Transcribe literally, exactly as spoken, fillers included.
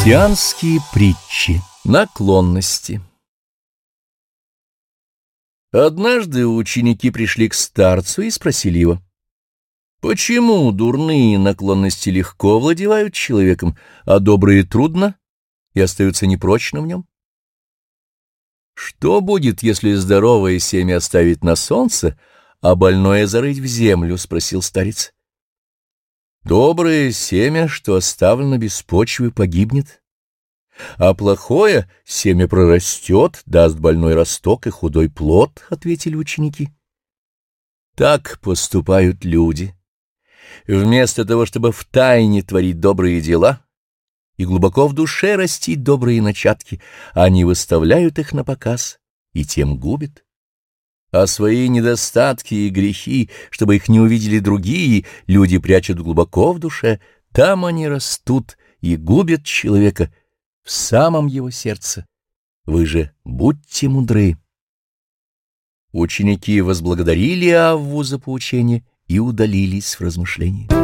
Христианские притчи. Наклонности. Однажды ученики пришли к старцу и спросили его: почему дурные наклонности легко овладевают человеком, а добрые трудно и остаются непрочно в нем? Что будет, если здоровое семя оставить на солнце, а больное зарыть в землю? — спросил старец. Доброе семя, что оставлено без почвы, погибнет, а плохое семя прорастет, даст больной росток и худой плод, — ответили ученики. Так поступают люди. Вместо того, чтобы втайне творить добрые дела и глубоко в душе растить добрые начатки, они выставляют их на показ и тем губят. А свои недостатки и грехи, чтобы их не увидели другие, люди прячут глубоко в душе, там они растут и губят человека в самом его сердце. Вы же будьте мудры. Ученики возблагодарили Авву за поучение и удалились в размышления.